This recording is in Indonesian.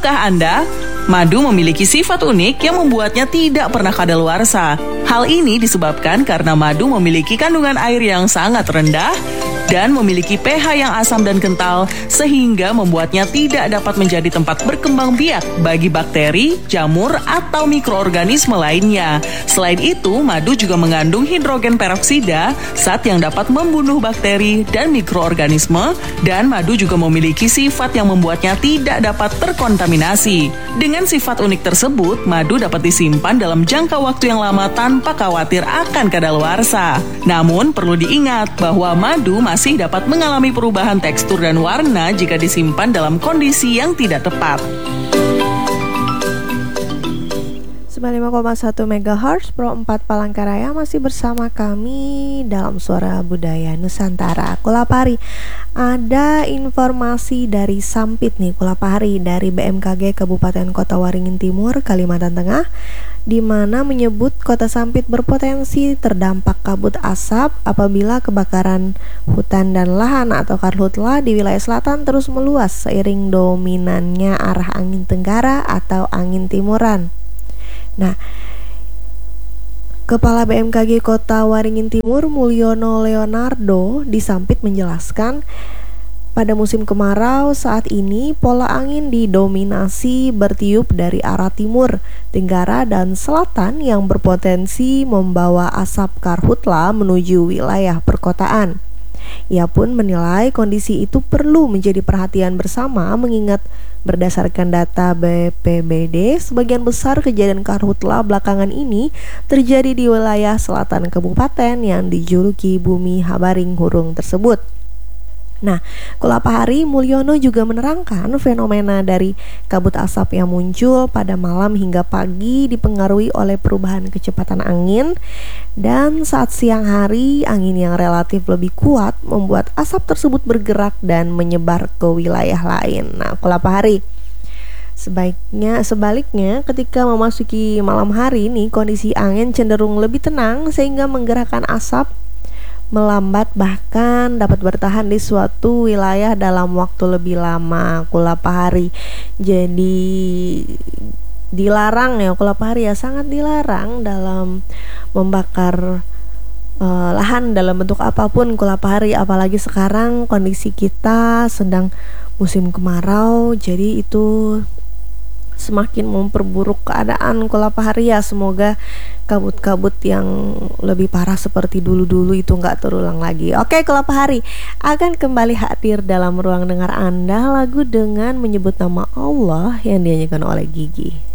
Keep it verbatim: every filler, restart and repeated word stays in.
Tahukah Anda, madu memiliki sifat unik yang membuatnya tidak pernah kadaluarsa. Hal ini disebabkan karena madu memiliki kandungan air yang sangat rendah dan memiliki pH yang asam dan kental sehingga membuatnya tidak dapat menjadi tempat berkembang biak bagi bakteri, jamur, atau mikroorganisme lainnya. Selain itu, madu juga mengandung hidrogen peroksida zat yang dapat membunuh bakteri dan mikroorganisme, dan madu juga memiliki sifat yang membuatnya tidak dapat terkontaminasi. Dengan sifat unik tersebut, madu dapat disimpan dalam jangka waktu yang lama tanpa khawatir akan kadaluarsa. Namun, perlu diingat bahwa madu masih masih dapat mengalami perubahan tekstur dan warna jika disimpan dalam kondisi yang tidak tepat. sembilan puluh lima koma satu megahertz Pro empat Palangkaraya masih bersama kami dalam Suara Budaya Nusantara. Kulapari, ada informasi dari Sampit nih Kulapari, dari B M K G Kabupaten Kota Waringin Timur, Kalimantan Tengah, di mana menyebut Kota Sampit berpotensi terdampak kabut asap apabila kebakaran hutan dan lahan atau karhutla di wilayah selatan terus meluas seiring dominannya arah angin tenggara atau angin timuran. Nah, Kepala B M K G Kota Waringin Timur Mulyono Leonardo di Sampit menjelaskan, pada musim kemarau saat ini pola angin didominasi bertiup dari arah timur, tenggara, dan selatan yang berpotensi membawa asap karhutla menuju wilayah perkotaan. Ia pun menilai kondisi itu perlu menjadi perhatian bersama mengingat berdasarkan data B P B D, sebagian besar kejadian karhutla belakangan ini terjadi di wilayah selatan kabupaten yang dijuluki Bumi Habaring Hurung tersebut. Nah, Kulapahari Mulyono juga menerangkan fenomena dari kabut asap yang muncul pada malam hingga pagi dipengaruhi oleh perubahan kecepatan angin, dan saat siang hari angin yang relatif lebih kuat membuat asap tersebut bergerak dan menyebar ke wilayah lain. Nah, Kulapahari, sebaiknya sebaliknya ketika memasuki malam hari ini kondisi angin cenderung lebih tenang sehingga menggerakkan asap melambat bahkan dapat bertahan di suatu wilayah dalam waktu lebih lama. Kulapahari, jadi dilarang ya Kulapahari ya, sangat dilarang dalam membakar uh, lahan dalam bentuk apapun Kulapahari, apalagi sekarang kondisi kita sedang musim kemarau, jadi itu semakin memperburuk keadaan Kulapahari ya. Semoga kabut-kabut yang lebih parah seperti dulu-dulu itu nggak terulang lagi. Oke, Kulapahari akan kembali hadir dalam ruang dengar Anda lagu dengan menyebut nama Allah yang dinyanyikan oleh Gigi.